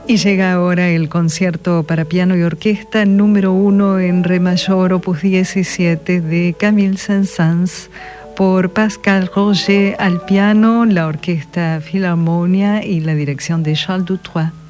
Y llega ahora el concierto para piano y orquesta número 1 en re mayor, opus 17 de Camille Saint-Saëns, por Pascal Roger al piano, la orquesta Philharmonia y la dirección de Charles Dutrois.